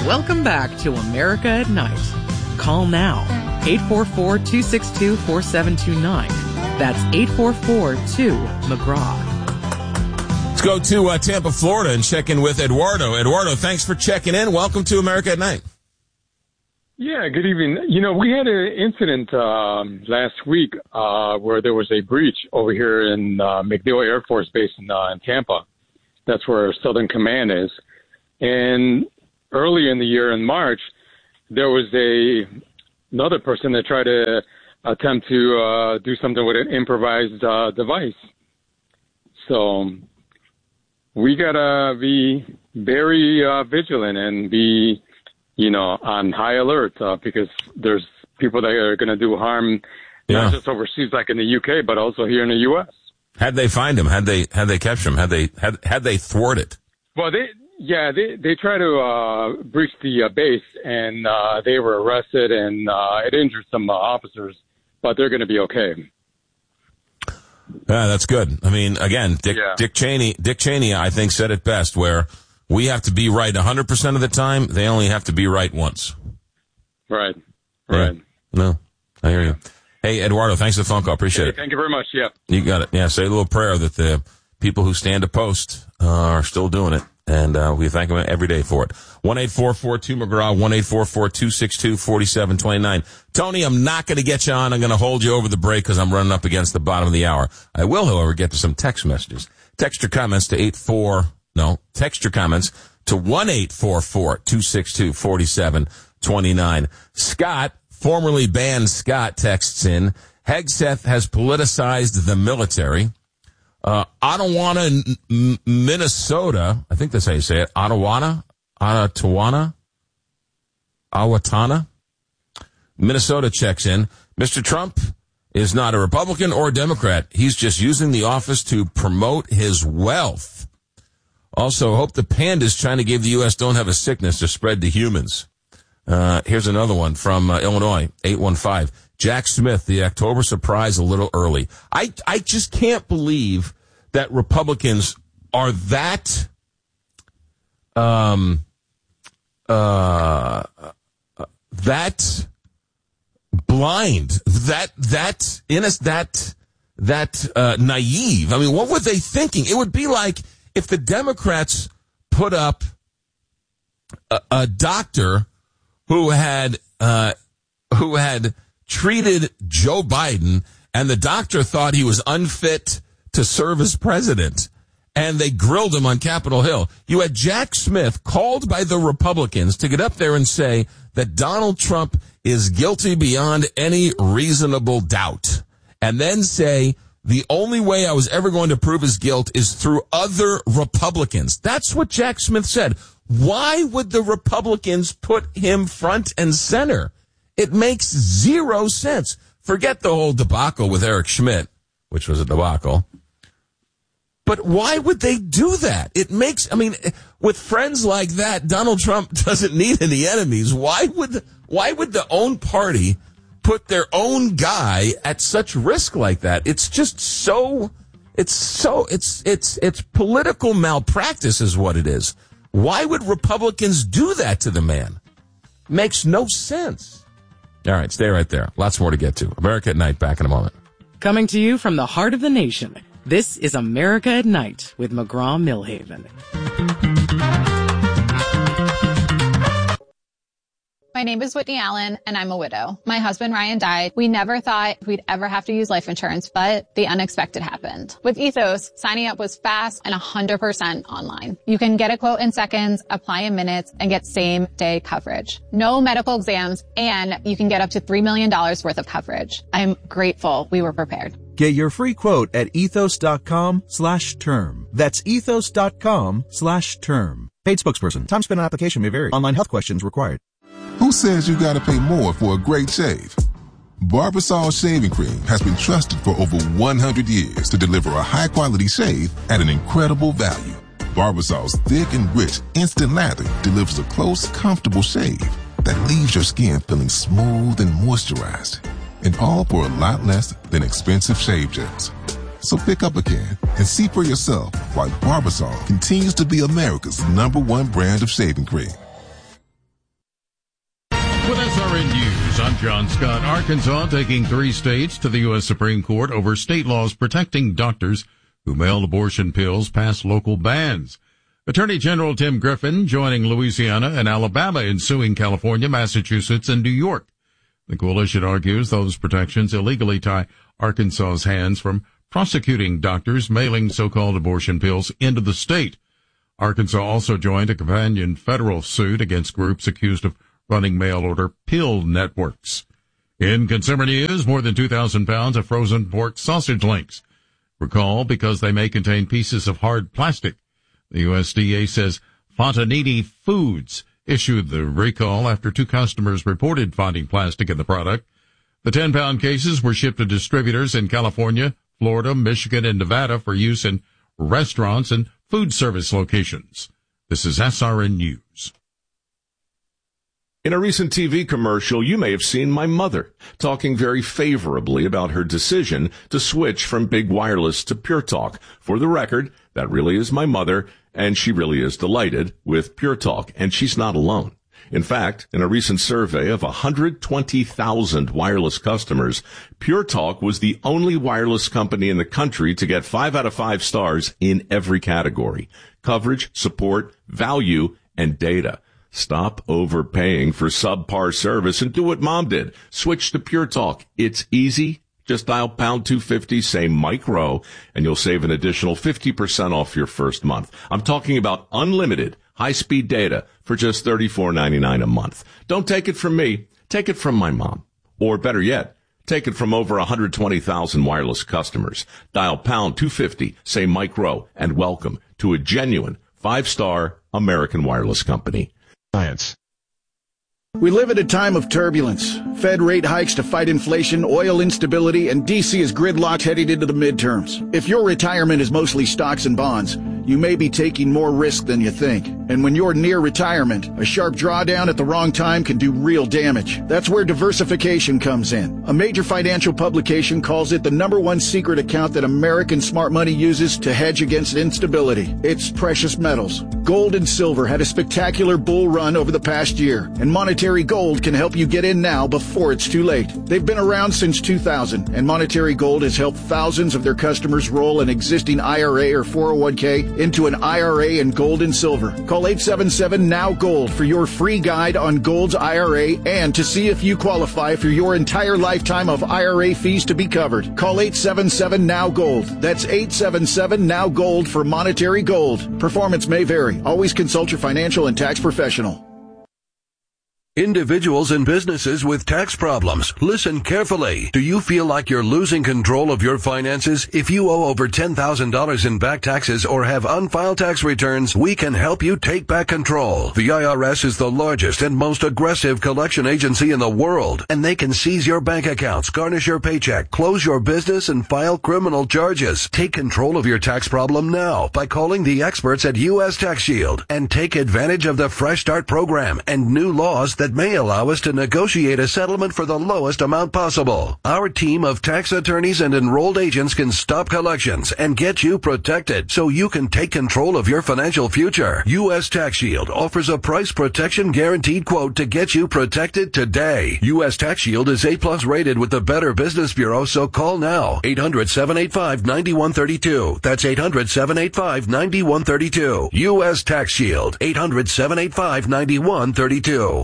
Welcome back to America at Night. Call now. 844-262-4729. That's 844-2-McGraw. Let's go to Tampa, Florida, and check in with Eduardo. Eduardo, thanks for checking in. Welcome to America at Night. Yeah, good evening. You know, we had an incident last week where there was a breach over here in MacDill Air Force Base in Tampa. That's where Southern Command is. And early in the year, in March, there was another person that tried to attempt to do something with an improvised device. So we got to be very vigilant and be, on high alert because there's people that are going to do harm, not just overseas like in the UK, but also here in the U.S. How'd they find him? How'd they capture him? How'd they thwart it? Well, they tried to breach the base, and they were arrested, and it injured some officers, but they're going to be okay. Yeah, that's good. I mean, again, Dick Cheney, I think, said it best, where we have to be right 100% of the time. They only have to be right once. Right. Yeah. No, I hear you. Hey, Eduardo, thanks for the phone call. Appreciate it. Thank you very much. Yeah. You got it. Yeah, say a little prayer that the people who stand to post are still doing it. And we thank them every day for it. 1-844-2-McGraw, 1-844-262-4729. Tony, I'm not going to get you on. I'm going to hold you over the break because I'm running up against the bottom of the hour. I will, however, get to some text messages. Text your comments to 1-844-262-4729. Scott, formerly banned Scott, texts in, Hegseth has politicized the military. Ottawana, Minnesota, I think that's how you say it, Owatonna, Minnesota checks in. Mr. Trump is not a Republican or a Democrat. He's just using the office to promote his wealth. Also, hope the pandas trying to give the U.S. don't have a sickness to spread to humans. Here's another one from Illinois, 815. Jack Smith, the October surprise a little early. I just can't believe that Republicans are that that blind, that naive. I mean, what were they thinking? It would be like if the Democrats put up a doctor who had treated Joe Biden, and the doctor thought he was unfit to serve as president, and they grilled him on Capitol Hill. You had Jack Smith called by the Republicans to get up there and say that Donald Trump is guilty beyond any reasonable doubt, and then say, the only way I was ever going to prove his guilt is through other Republicans. That's what Jack Smith said. Why would the Republicans put him front and center? It makes zero sense. Forget the whole debacle with Eric Schmidt, which was a debacle. But why would they do that? With friends like that, Donald Trump doesn't need any enemies. Why would the own party put their own guy at such risk like that? It's just it's political malpractice is what it is. Why would Republicans do that to the man? Makes no sense. All right, stay right there. Lots more to get to. America at Night, back in a moment. Coming to you from the heart of the nation, this is America at Night with McGraw-Milhaven. My name is Whitney Allen, and I'm a widow. My husband, Ryan, died. We never thought we'd ever have to use life insurance, but the unexpected happened. With Ethos, signing up was fast and 100% online. You can get a quote in seconds, apply in minutes, and get same-day coverage. No medical exams, and you can get up to $3 million worth of coverage. I'm grateful we were prepared. Get your free quote at ethos.com/term. That's ethos.com/term. Paid spokesperson. Time spent on application may vary. Online health questions required. Who says you gotta pay more for a great shave? Barbasol Shaving Cream has been trusted for over 100 years to deliver a high-quality shave at an incredible value. Barbasol's thick and rich instant lather delivers a close, comfortable shave that leaves your skin feeling smooth and moisturized. And all for a lot less than expensive shave gels. So pick up again and see for yourself why Barbasol continues to be America's #1 brand of shaving cream. With SRN News, I'm John Scott. Arkansas taking 3 states to the U.S. Supreme Court over state laws protecting doctors who mail abortion pills past local bans. Attorney General Tim Griffin joining Louisiana and Alabama in suing California, Massachusetts, and New York. The coalition argues those protections illegally tie Arkansas's hands from prosecuting doctors mailing so-called abortion pills into the state. Arkansas also joined a companion federal suit against groups accused of running mail-order pill networks. In consumer news, more than 2,000 pounds of frozen pork sausage links. Recall because they may contain pieces of hard plastic. The USDA says Fontanini Foods issued the recall after 2 customers reported finding plastic in the product. The 10-pound cases were shipped to distributors in California, Florida, Michigan, and Nevada for use in restaurants and food service locations. This is SRN News. In a recent TV commercial, you may have seen my mother talking very favorably about her decision to switch from Big Wireless to Pure Talk. For the record, that really is my mother, and she really is delighted with Pure Talk, and she's not alone. In fact, in a recent survey of 120,000 wireless customers, Pure Talk was the only wireless company in the country to get 5 out of 5 stars in every category: coverage, support, value, and data. Stop overpaying for subpar service and do what Mom did. Switch to Pure Talk. It's easy. Just dial pound 250, say Mike Rowe, and you'll save an additional 50% off your first month. I'm talking about unlimited high-speed data for just $34.99 a month. Don't take it from me. Take it from my mom. Or better yet, take it from over 120,000 wireless customers. Dial pound 250, say Mike Rowe, and welcome to a genuine 5-star American wireless company. Science. We live at a time of turbulence. Fed rate hikes to fight inflation, oil instability, and D.C. is gridlocked heading into the midterms. If your retirement is mostly stocks and bonds, you may be taking more risk than you think. And when you're near retirement, a sharp drawdown at the wrong time can do real damage. That's where diversification comes in. A major financial publication calls it the #1 secret account that American smart money uses to hedge against instability. It's precious metals. Gold and silver had a spectacular bull run over the past year, and Monetary Gold can help you get in now before it's too late. They've been around since 2000, and Monetary Gold has helped thousands of their customers roll an existing IRA or 401k into an IRA in gold and silver. Call 877-NOW-GOLD for your free guide on Gold's IRA and to see if you qualify for your entire lifetime of IRA fees to be covered. Call 877-NOW-GOLD. That's 877-NOW-GOLD for Monetary Gold. Performance may vary. Always consult your financial and tax professional. Individuals and businesses with tax problems, listen carefully. Do you feel like you're losing control of your finances? If you owe over $10,000 in back taxes or have unfiled tax returns, we can help you take back control. The IRS is the largest and most aggressive collection agency in the world, and they can seize your bank accounts, garnish your paycheck, close your business, and file criminal charges. Take control of your tax problem now by calling the experts at U.S. Tax Shield and take advantage of the Fresh Start program and new laws that may allow us to negotiate a settlement for the lowest amount possible. Our team of tax attorneys and enrolled agents can stop collections and get you protected so you can take control of your financial future. U.S. Tax Shield offers a price protection guaranteed quote to get you protected today. U.S. Tax Shield is A+ rated with the Better Business Bureau, so call now. 800-785-9132. That's 800-785-9132. U.S. Tax Shield. 800-785-9132.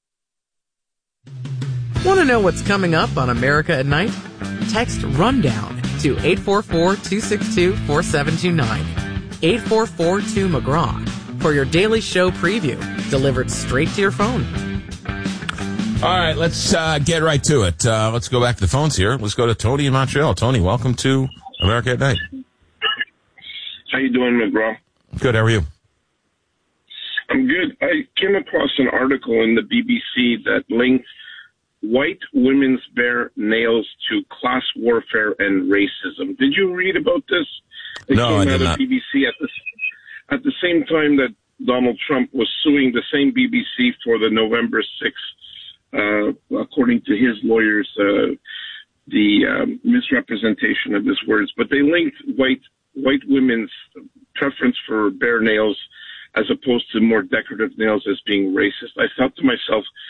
Want to know what's coming up on America at Night? Text RUNDOWN to 844-262-4729. 844-2McGraw for your daily show preview, delivered straight to your phone. All right, let's get right to it. Let's go back to the phones here. Let's go to Tony in Montreal. Tony, welcome to America at Night. How you doing, McGraw? Good, how are you? I'm good. I came across an article in the BBC that linked white women's bare nails to class warfare and racism. Did you read about this? No, I did not. BBC at the same time that Donald Trump was suing the same BBC for the November 6th, according to his lawyers, the misrepresentation of his words. But they linked white women's preference for bare nails as opposed to more decorative nails as being racist. I thought to myself,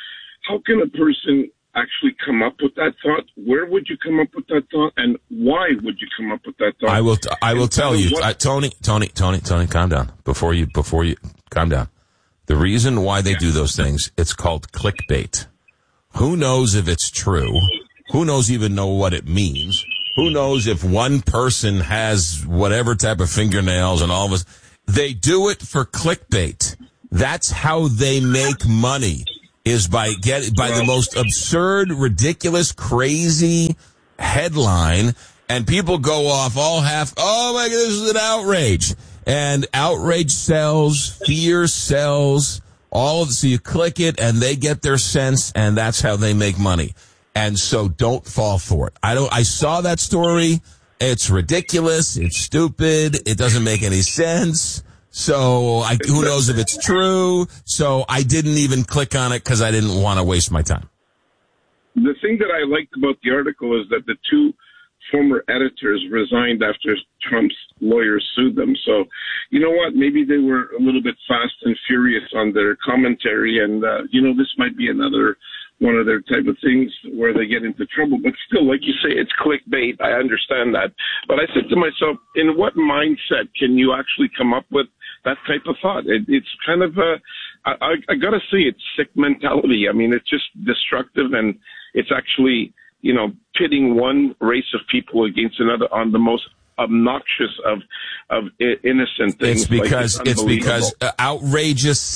how can a person actually come up with that thought? Where would you come up with that thought, and why would you come up with that thought? I will tell you, Tony, calm down. Before you calm down. The reason why they do those things, it's called clickbait. Who knows if it's true? Who knows even know what it means? Who knows if one person has whatever type of fingernails and all of us? They do it for clickbait. That's how they make money, is by the most absurd, ridiculous, crazy headline, and people go off all half, oh my God, this is an outrage. And outrage sells, fear sells, so you click it and they get their sense, and that's how they make money. And so don't fall for it. I saw that story. It's ridiculous. It's stupid. It doesn't make any sense. So who knows if it's true? So I didn't even click on it because I didn't want to waste my time. The thing that I liked about the article is that the two former editors resigned after Trump's lawyers sued them. So, you know what? Maybe they were a little bit fast and furious on their commentary, and, this might be another one of their type of things where they get into trouble. But still, like you say, it's clickbait. I understand that. But I said to myself, in what mindset can you actually come up with that type of thought? It's kind of I got to say, it's sick mentality. I mean, it's just destructive, and it's actually, pitting one race of people against another on the most obnoxious of innocent things. It's because outrageous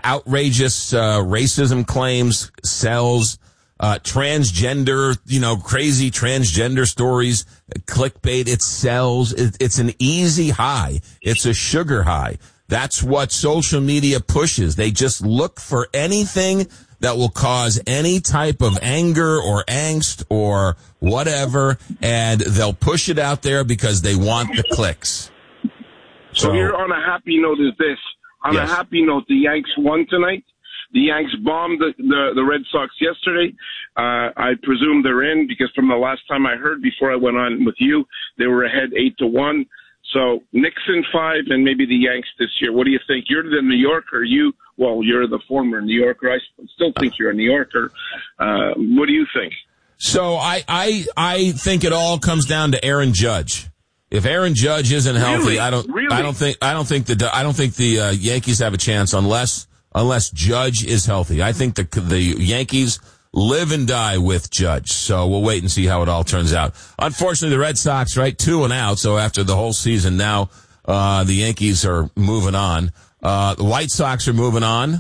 racism claims sells, transgender, crazy transgender stories, clickbait, it sells. It's an easy high. It's a sugar high. That's what social media pushes. They just look for anything that will cause any type of anger or angst or whatever, and they'll push it out there because they want the clicks. So here on a happy note is this. On a happy note, the Yanks won tonight. The Yanks bombed the Red Sox yesterday. I presume they're in because from the last time I heard before I went on with you, they were ahead 8-1. So Nixon 5 and maybe the Yanks this year. What do you think? You're the New Yorker. You're the former New Yorker. I still think you're a New Yorker. What do you think? So I think it all comes down to Aaron Judge. If Aaron Judge isn't healthy, I don't think the Yankees have a chance unless Judge is healthy. I think the Yankees live and die with Judge. So we'll wait and see how it all turns out. Unfortunately, the Red Sox, 2-out. So after the whole season now, the Yankees are moving on. The White Sox are moving on.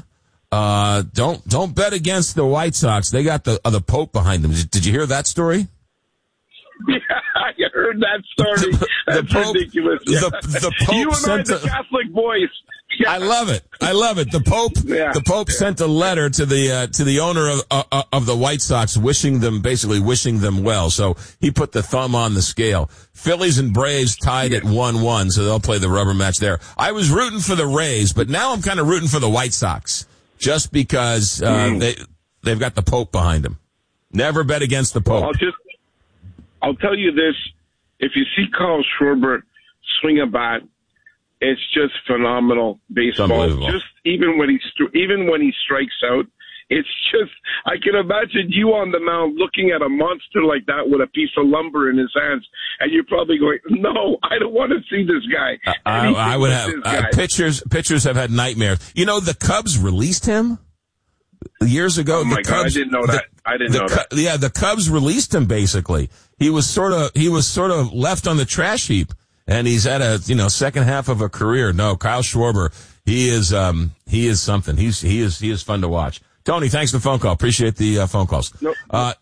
Don't bet against the White Sox. They got the Pope behind them. Did you hear that story? Yeah, I heard that story. That's ridiculous. The Pope you and I, the Catholic boys. Yeah. I love it. The Pope sent a letter to the owner of the White Sox wishing them well. So he put the thumb on the scale. Phillies and Braves tied at 1-1, so they'll play the rubber match there. I was rooting for the Rays, but now I'm kind of rooting for the White Sox just because they've got the Pope behind them. Never bet against the Pope. Well, I'll tell you this: if you see Kyle Schwarber swing a bat, it's just phenomenal baseball. Just even when he strikes out, it's just, I can imagine you on the mound looking at a monster like that with a piece of lumber in his hands, and you're probably going, "No, I don't want to see this guy." I would have pitchers have had nightmares. The Cubs released him years ago. Oh my God, I didn't know that. Yeah, the Cubs released him. Basically, he was sort of left on the trash heap. And he's at a, second half of a career. No, Kyle Schwarber, he is something. He is fun to watch. Tony, thanks for the phone call. Appreciate the phone calls. Nope.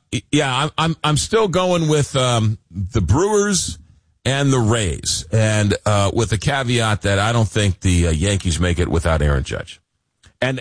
I'm still going with, the Brewers and the Rays. And, with the caveat that I don't think the Yankees make it without Aaron Judge. And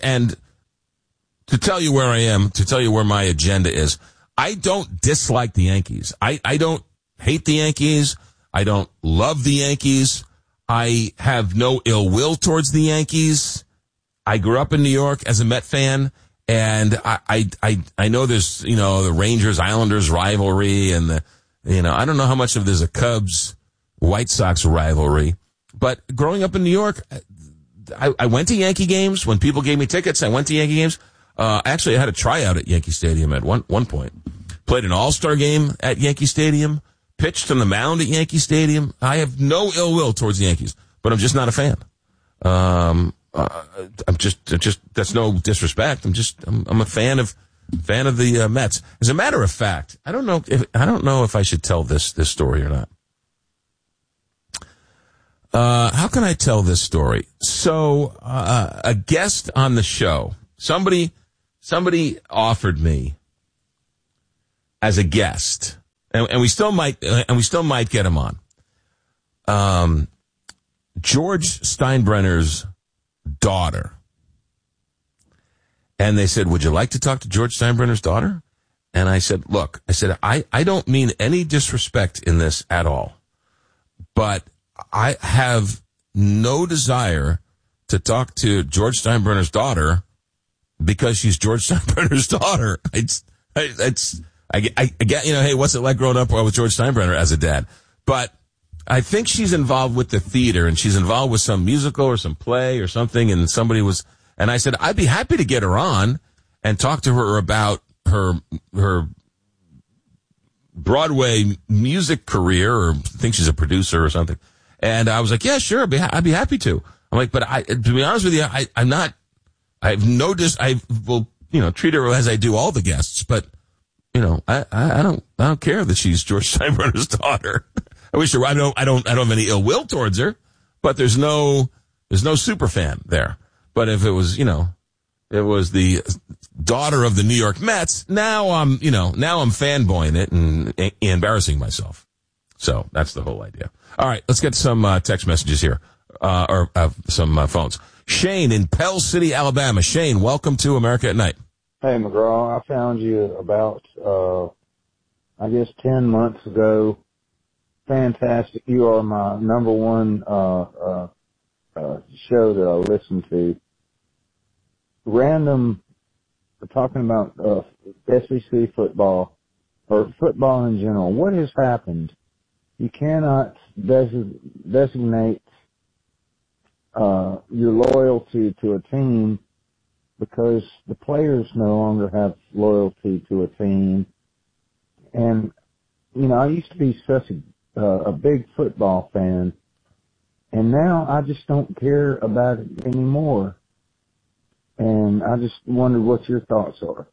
to tell you where I am, to tell you where my agenda is, I don't dislike the Yankees. I don't hate the Yankees. I don't love the Yankees. I have no ill will towards the Yankees. I grew up in New York as a Met fan, and I know there's, the Rangers-Islanders rivalry, and I don't know how much of there's a Cubs-White Sox rivalry. But growing up in New York, I went to Yankee games. When people gave me tickets, I went to Yankee games. Actually, I had a tryout at Yankee Stadium at one point. Played an all-star game at Yankee Stadium. Pitched from the mound at Yankee Stadium. I have no ill will towards the Yankees, but I'm just not a fan. I'm just that's no disrespect. I'm a fan of the Mets. As a matter of fact, I don't know if I should tell this story or not. How can I tell this story? So, a guest on the show, somebody offered me as a guest, and we still might get him on. George Steinbrenner's daughter. And they said, would you like to talk to George Steinbrenner's daughter? And I said, look, I don't mean any disrespect in this at all, but I have no desire to talk to George Steinbrenner's daughter because she's George Steinbrenner's daughter. I get, hey, what's it like growing up with George Steinbrenner as a dad? But I think she's involved with the theater, and she's involved with some musical or some play or something, and and I said, I'd be happy to get her on and talk to her about her Broadway music career, or I think she's a producer or something. And I was like, yeah, sure, I'd be happy to. I'm like, but to be honest with you, I will, treat her as I do all the guests, but, I don't care that she's George Steinbrenner's daughter. I wish her, I don't have any ill will towards her, but there's no super fan there. But if it was, it was the daughter of the New York Mets, now I'm fanboying it and embarrassing myself. So that's the whole idea. All right, let's get some text messages here, or some phones. Shane in Pell City, Alabama. Shane, welcome to America at Night. Hey, McGraw, I found you about, 10 months ago. Fantastic. You are my number one show that I listen to. Random, talking about SEC football, or football in general. What has happened? You cannot designate your loyalty to a team because the players no longer have loyalty to a team. And, I used to be such a big football fan, and now I just don't care about it anymore. And I just wondered what your thoughts are.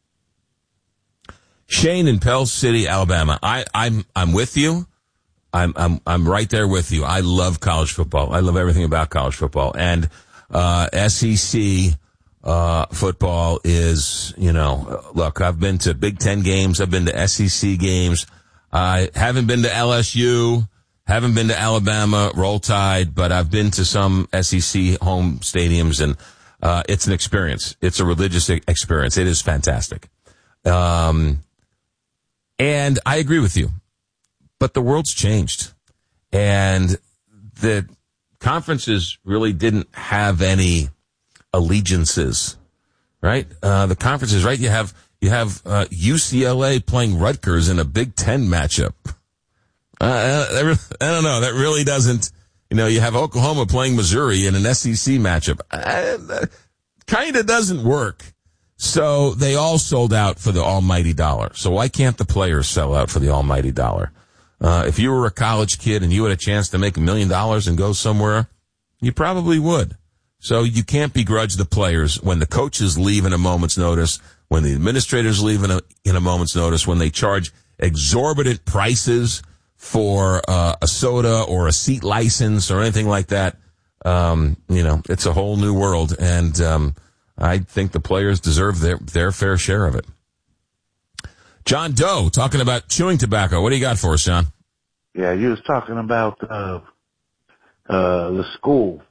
Shane in Pell City, Alabama. I'm with you. I'm right there with you. I love college football. I love everything about college football. And SEC football is, look, I've been to Big Ten games. I've been to SEC games. I haven't been to LSU, haven't been to Alabama, Roll Tide, but I've been to some SEC home stadiums, and it's an experience. It's a religious experience. It is fantastic. And I agree with you. But the world's changed, and the conferences really didn't have any allegiances, right? The conferences, right? You have UCLA playing Rutgers in a Big Ten matchup. I don't know. That really doesn't, you have Oklahoma playing Missouri in an SEC matchup. Kind of doesn't work. So they all sold out for the almighty dollar. So why can't the players sell out for the almighty dollar? If you were a college kid and you had a chance to make $1 million and go somewhere, you probably would. So you can't begrudge the players when the coaches leave in a moment's notice, when the administrators leave in a moment's notice, when they charge exorbitant prices for a soda or a seat license or anything like that. It's a whole new world, and I think the players deserve their fair share of it. John Doe, talking about chewing tobacco. What do you got for us, John? Yeah, you was talking about the school.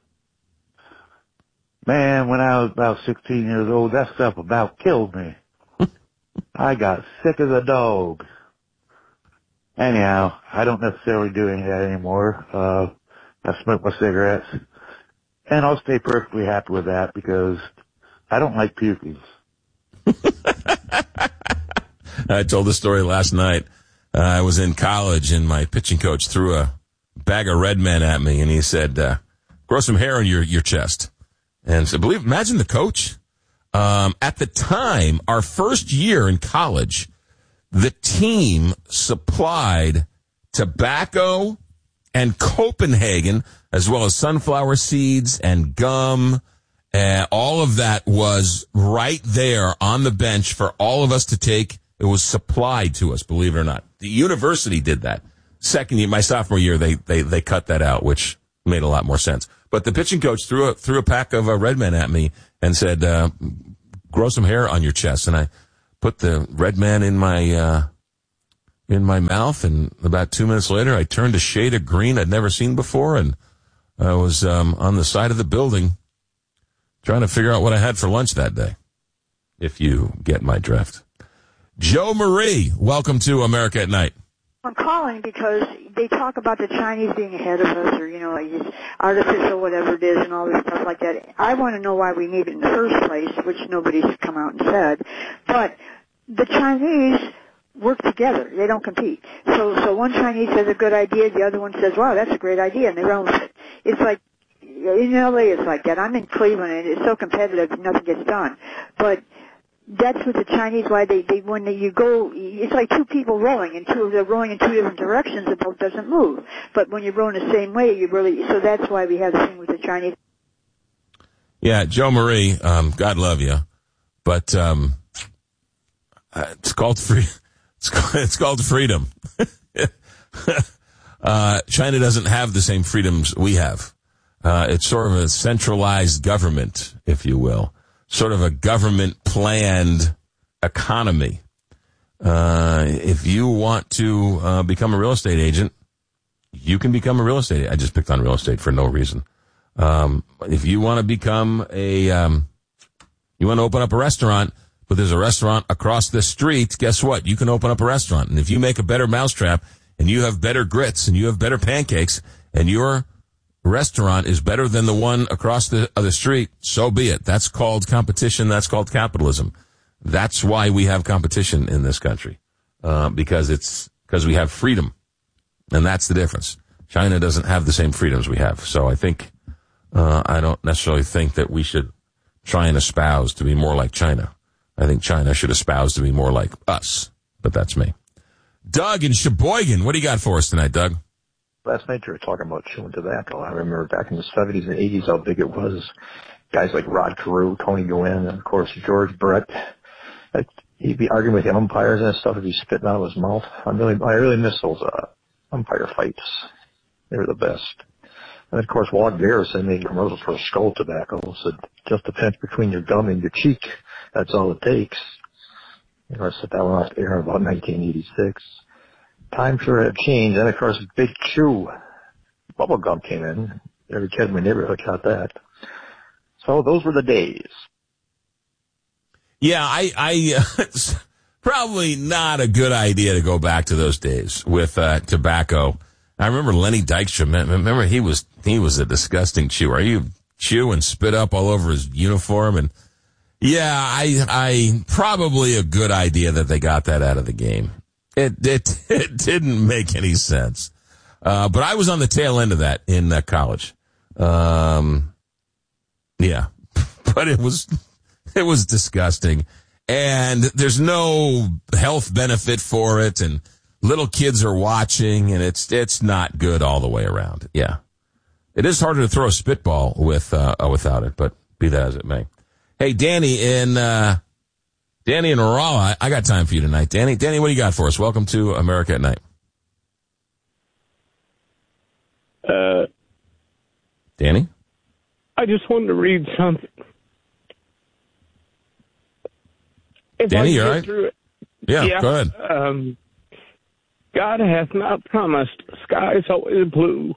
Man, when I was about 16 years old, that stuff about killed me. I got sick as a dog. Anyhow, I don't necessarily do any of that anymore. I smoke my cigarettes. And I'll stay perfectly happy with that because I don't like puking. I told this story last night. I was in college and my pitching coach threw a bag of Red Men at me and he said, grow some hair on your chest. And so imagine the coach. At the time, our first year in college, the team supplied tobacco and Copenhagen, as well as sunflower seeds and gum. All of that was right there on the bench for all of us to take. It was supplied to us, believe it or not. The university did that. Second year, my sophomore year, they cut that out, which made a lot more sense. But the pitching coach threw a pack of Red Men at me and said, grow some hair on your chest. And I put the Red Man in my mouth, and about 2 minutes later, I turned a shade of green I'd never seen before, and I was on the side of the building trying to figure out what I had for lunch that day, if you get my drift. Joe Marie, welcome to America at Night. I'm calling because they talk about the Chinese being ahead of us, or, like it's artificial, whatever it is, and all this stuff like that. I want to know why we need it in the first place, which nobody's come out and said. But the Chinese work together. They don't compete. So one Chinese has a good idea, the other one says, wow, that's a great idea, and they run with it. It's like, in LA it's like that. I'm in Cleveland, and it's so competitive, nothing gets done. But that's what the Chinese, why they when you go, it's like two people rowing, and they're rowing in two different directions, the boat doesn't move. But when you're rowing the same way, so that's why we have the thing with the Chinese. Yeah, Joe Marie, God love you, but it's called it's called freedom. China doesn't have the same freedoms we have. It's sort of a centralized government, if you will. Sort of a government-planned economy. If you want to become a real estate agent, you can become a real estate agent. I just picked on real estate for no reason. If you want to become you want to open up a restaurant, but there's a restaurant across the street, guess what? You can open up a restaurant. And if you make a better mousetrap, and you have better grits, and you have better pancakes, and your restaurant is better than the one across the other street, so be it. That's called competition. That's called capitalism. That's why we have competition in this country, because we have freedom, and that's the difference. China doesn't have the same freedoms we have. So I think I don't necessarily think that we should try and espouse to be more like China. I think China should espouse to be more like us, but that's me. Doug in Sheboygan, what do you got for us tonight, Doug? Last night you were talking about chewing tobacco. I remember back in the 70s and 80s how big it was. Guys like Rod Carew, Tony Gwynn, and of course George Brett. He'd be arguing with the umpires and stuff if he's spitting out of his mouth. I really miss those umpire fights. They were the best. And of course Walt Garrison made commercials for Skull Tobacco. Said just a pinch between your gum and your cheek. That's all it takes. I set that one off the air in about 1986. Times sure have changed. And of course, Big Chew bubble gum came in. Every kid in my neighborhood got that. So those were the days. Yeah, it's probably not a good idea to go back to those days with tobacco. I remember Lenny Dykstra. Remember, he was a disgusting chewer. He would chew and spit up all over his uniform. And yeah, I probably a good idea that they got that out of the game. It didn't make any sense. But I was on the tail end of that in college. Yeah, but it was disgusting, and there's no health benefit for it, and little kids are watching, and it's not good all the way around. Yeah, it is harder to throw a spitball without it, but be that as it may. Hey, Danny in Rolla, I got time for you tonight. Danny, what do you got for us? Welcome to America at Night. Danny? I just wanted to read something. Danny, you all right? Yeah, go ahead. God hath not promised skies always blue,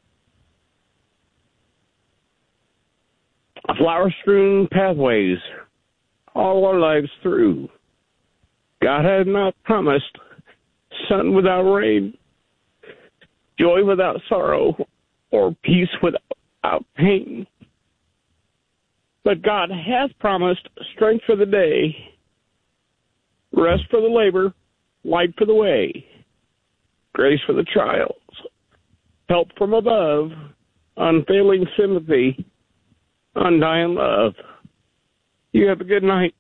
flower-strewn pathways all our lives through. God hath not promised sun without rain, joy without sorrow, or peace without pain. But God hath promised strength for the day, rest for the labor, light for the way, grace for the trials, help from above, unfailing sympathy, undying love. You have a good night.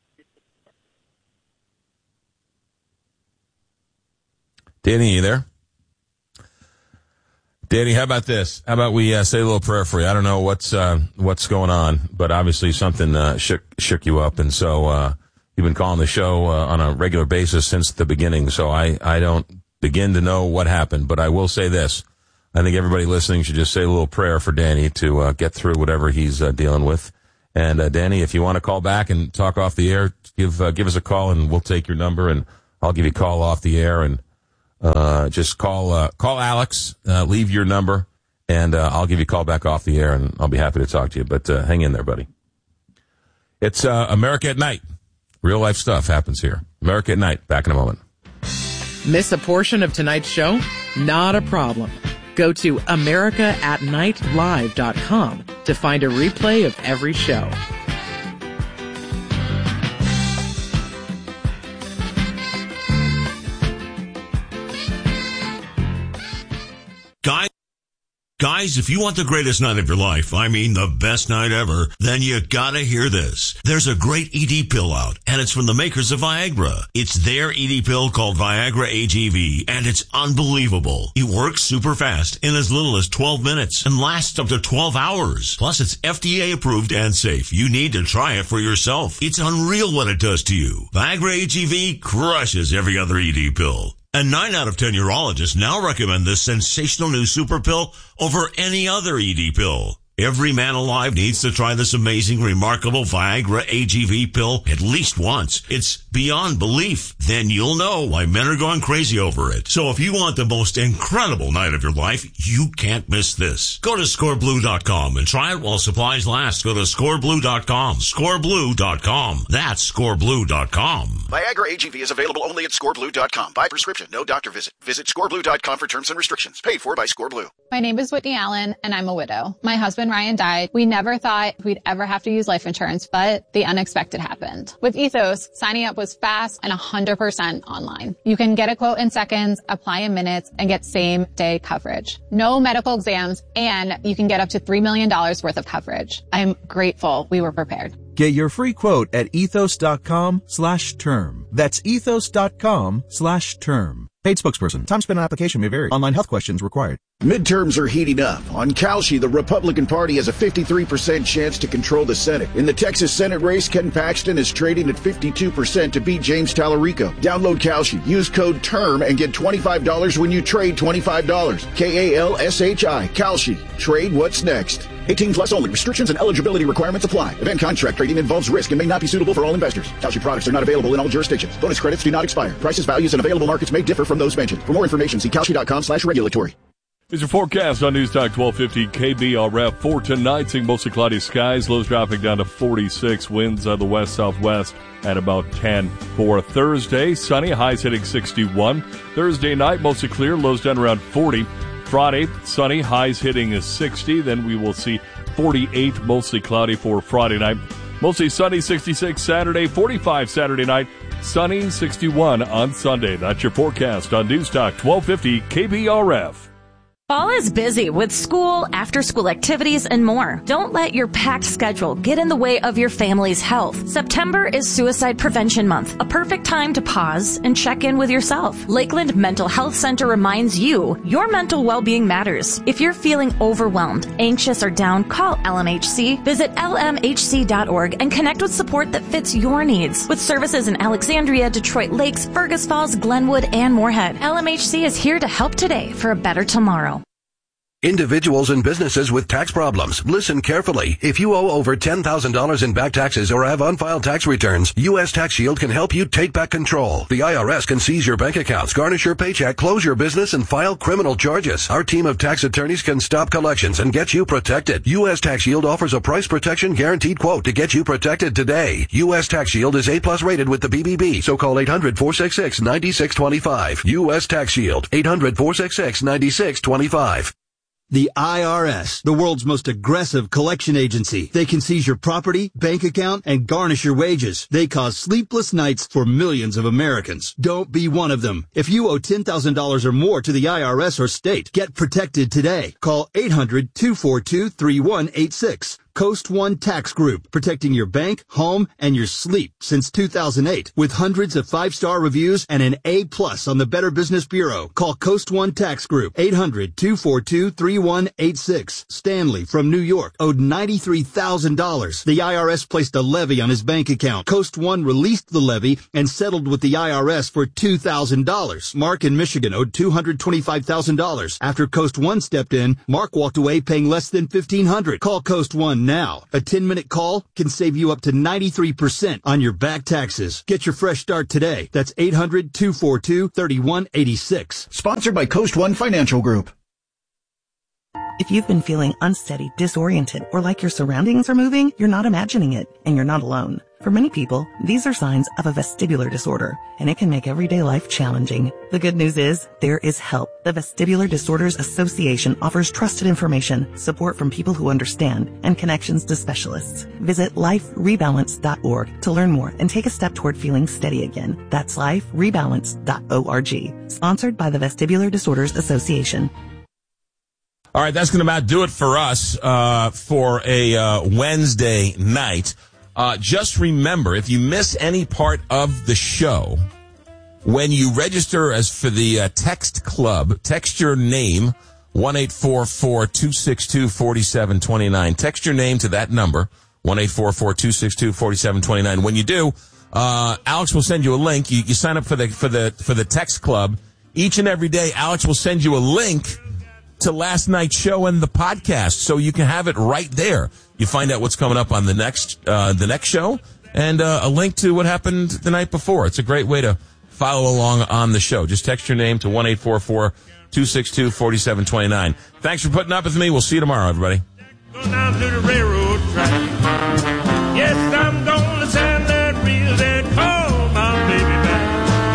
Danny, you there? Danny, how about this? How about we say a little prayer for you? I don't know what's going on, but obviously something shook you up, and so you've been calling the show on a regular basis since the beginning. So I don't begin to know what happened, but I will say this: I think everybody listening should just say a little prayer for Danny to get through whatever he's dealing with. And Danny, if you want to call back and talk off the air, give us a call, and we'll take your number, and I'll give you a call off the air, and just call Alex, leave your number, and I'll give you a call back off the air, and I'll be happy to talk to you. But hang in there, buddy. It's America at Night. Real life stuff happens here. America at Night. Back in a moment. Miss a portion of tonight's show? Not a problem. Go to AmericaAtNightLive.com to find a replay of every show. Guys, if you want the greatest night of your life, I mean the best night ever, then you gotta hear this. There's a great ED pill out, and it's from the makers of Viagra. It's their ED pill called Viagra AGV, and it's unbelievable. It works super fast in as little as 12 minutes and lasts up to 12 hours. Plus, it's FDA approved and safe. You need to try it for yourself. It's unreal what it does to you. Viagra AGV crushes every other ED pill. And 9 out of 10 urologists now recommend this sensational new super pill over any other ED pill. Every man alive needs to try this amazing, remarkable Viagra AGV pill at least once. It's beyond belief. Then you'll know why men are going crazy over it. So if you want the most incredible night of your life, you can't miss this. Go to scoreblue.com and try it while supplies last. Go to scoreblue.com. Scoreblue.com. That's scoreblue.com. Viagra AGV is available only at scoreblue.com. By prescription, no doctor visit. Visit scoreblue.com for terms and restrictions. Paid for by Scoreblue. My name is Whitney Allen, and I'm a widow. My husband Ryan died. We never thought we'd ever have to use life insurance, but the unexpected happened. With Ethos, signing up was fast and 100% online. You can get a quote in seconds, apply in minutes, and get same-day coverage. No medical exams, and you can get up to $3 million worth of coverage. I'm grateful we were prepared. Get your free quote at ethos.com/term. That's ethos.com/term. Paid spokesperson. Time spent on application may vary. Online health questions required. Midterms are heating up. On Kalshi, the Republican Party has a 53% chance to control the Senate. In the Texas Senate race, Ken Paxton is trading at 52% to beat James Tallarico. Download Kalshi. Use code TERM and get $25 when you trade $25. KALSHI. Kalshi. Trade what's next. 18 plus only. Restrictions and eligibility requirements apply. Event contract trading involves risk and may not be suitable for all investors. Kalshi products are not available in all jurisdictions. Bonus credits do not expire. Prices, values, and available markets may differ from those mentioned. For more information, see kalshi.com/regulatory. Here's your forecast on News Talk 1250 KBRF for tonight. Seeing mostly cloudy skies. Lows dropping down to 46. Winds out of the west-southwest at about 10. For Thursday, sunny. Highs hitting 61. Thursday night, mostly clear. Lows down around 40. Friday, sunny. Highs hitting 60. Then we will see 48. Mostly cloudy for Friday night. Mostly sunny, 66 Saturday. 45 Saturday night. Sunny, 61 on Sunday. That's your forecast on News Talk 1250 KBRF. Fall is busy with school, after-school activities, and more. Don't let your packed schedule get in the way of your family's health. September is Suicide Prevention Month, a perfect time to pause and check in with yourself. Lakeland Mental Health Center reminds you your mental well-being matters. If you're feeling overwhelmed, anxious, or down, call LMHC. Visit lmhc.org and connect with support that fits your needs. With services in Alexandria, Detroit Lakes, Fergus Falls, Glenwood, and Moorhead, LMHC is here to help today for a better tomorrow. Individuals and businesses with tax problems, listen carefully. If you owe over $10,000 in back taxes or have unfiled tax returns, U.S. Tax Shield can help you take back control. The IRS can seize your bank accounts, garnish your paycheck, close your business, and file criminal charges. Our team of tax attorneys can stop collections and get you protected. U.S. Tax Shield offers a price protection guaranteed quote to get you protected today. U.S. Tax Shield is A+ rated with the BBB, so call 800-466-9625. U.S. Tax Shield, 800-466-9625. The IRS, the world's most aggressive collection agency. They can seize your property, bank account, and garnish your wages. They cause sleepless nights for millions of Americans. Don't be one of them. If you owe $10,000 or more to the IRS or state, get protected today. Call 800-242-3186. Coast One Tax Group, protecting your bank, home, and your sleep since 2008. With hundreds of 5-star reviews and an A+ on the Better Business Bureau. Call Coast One Tax Group, 800-242-3186. Stanley from New York owed $93,000. The IRS placed a levy on his bank account. Coast One released the levy and settled with the IRS for $2,000. Mark in Michigan owed $225,000. After Coast One stepped in, Mark walked away paying less than $1,500. Call Coast One now. A 10-minute call can save you up to 93% on your back taxes. Get your fresh start today. That's 800-242-3186. Sponsored by Coast One Financial Group. If you've been feeling unsteady, disoriented, or like your surroundings are moving, you're not imagining it, and you're not alone. For many people, these are signs of a vestibular disorder, and it can make everyday life challenging. The good news is, there is help. The Vestibular Disorders Association offers trusted information, support from people who understand, and connections to specialists. Visit liferebalance.org to learn more and take a step toward feeling steady again. That's liferebalance.org. Sponsored by the Vestibular Disorders Association. All right, that's going to about do it for us for a Wednesday night. Just remember, if you miss any part of the show, when you register as for the text club, text your name, 1-844-262-4729. Text your name to that number, 1-844-262-4729. When you do, Alex will send you a link. You sign up for the text club. Each and every day, Alex will send you a link to last night's show and the podcast, so you can have it right there. You find out what's coming up on the next show, and a link to what happened the night before. It's a great way to follow along on the show. Just text your name to 1-844-262-4729. Thanks for putting up with me. We'll see you tomorrow, everybody. Go down to the railroad track. Yes, I'm gonna send that reel and call my baby back.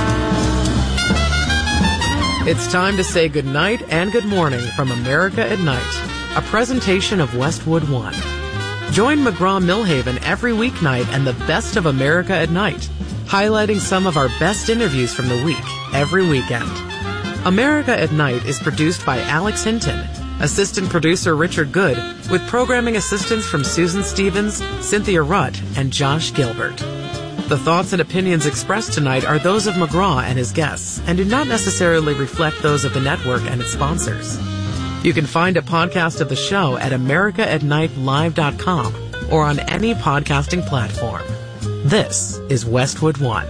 It's time to say good night and good morning from America at Night, a presentation of Westwood One. Join McGraw-Milhaven every weeknight and the best of America at Night, highlighting some of our best interviews from the week every weekend. America at Night is produced by Alex Hinton, assistant producer Richard Good, with programming assistance from Susan Stevens, Cynthia Rutt, and Josh Gilbert. The thoughts and opinions expressed tonight are those of McGraw and his guests and do not necessarily reflect those of the network and its sponsors. You can find a podcast of the show at americaatnightlive.com or on any podcasting platform. This is Westwood One.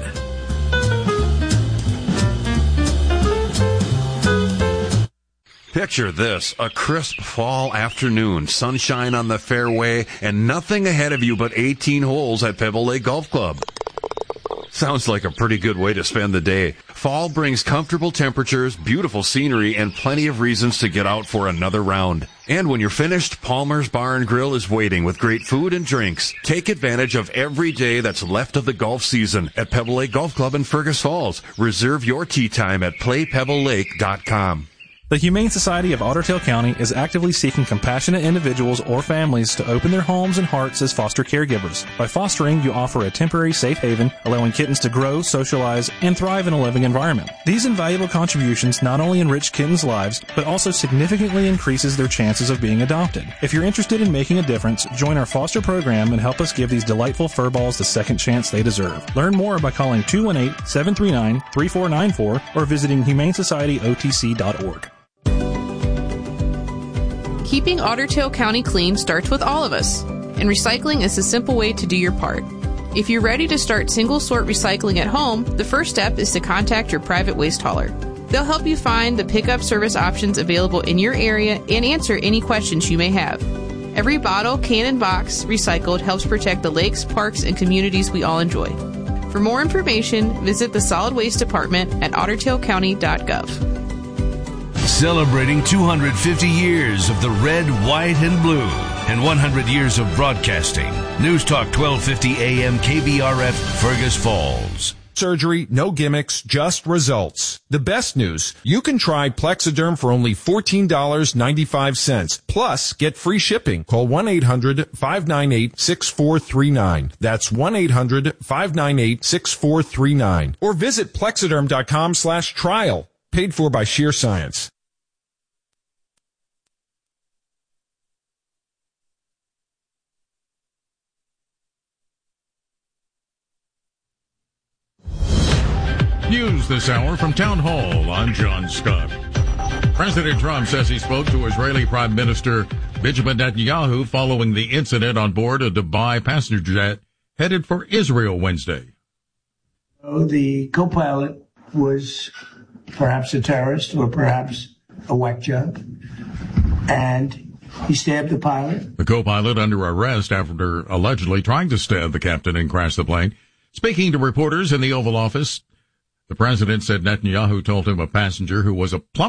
Picture this, a crisp fall afternoon, sunshine on the fairway, and nothing ahead of you but 18 holes at Pebble Lake Golf Club. Sounds like a pretty good way to spend the day. Fall brings comfortable temperatures, beautiful scenery, and plenty of reasons to get out for another round. And when you're finished, Palmer's Bar and Grill is waiting with great food and drinks. Take advantage of every day that's left of the golf season at Pebble Lake Golf Club in Fergus Falls. Reserve your tee time at playpebblelake.com. The Humane Society of Otter Tail County is actively seeking compassionate individuals or families to open their homes and hearts as foster caregivers. By fostering, you offer a temporary safe haven, allowing kittens to grow, socialize, and thrive in a living environment. These invaluable contributions not only enrich kittens' lives, but also significantly increases their chances of being adopted. If you're interested in making a difference, join our foster program and help us give these delightful furballs the second chance they deserve. Learn more by calling 218-739-3494 or visiting humanesocietyotc.org. Keeping Otter Tail County clean starts with all of us, and recycling is a simple way to do your part. If you're ready to start single-sort recycling at home, the first step is to contact your private waste hauler. They'll help you find the pickup service options available in your area and answer any questions you may have. Every bottle, can, and box recycled helps protect the lakes, parks, and communities we all enjoy. For more information, visit the Solid Waste Department at ottertailcounty.gov. Celebrating 250 years of the red, white, and blue and 100 years of broadcasting. News Talk 1250 AM KBRF, Fergus Falls. Surgery, no gimmicks, just results. The best news, you can try Plexiderm for only $14.95. Plus, get free shipping. Call 1-800-598-6439. That's 1-800-598-6439. Or visit plexiderm.com/trial. Paid for by Sheer Science. News this hour from Town Hall. I'm John Scott. President Trump says he spoke to Israeli Prime Minister Benjamin Netanyahu following the incident on board a Dubai passenger jet headed for Israel Wednesday. The co-pilot was perhaps a terrorist or perhaps a whack job, and he stabbed the pilot. The co-pilot under arrest after allegedly trying to stab the captain and crash the plane. Speaking to reporters in the Oval Office, the president said Netanyahu told him a passenger who was a plumber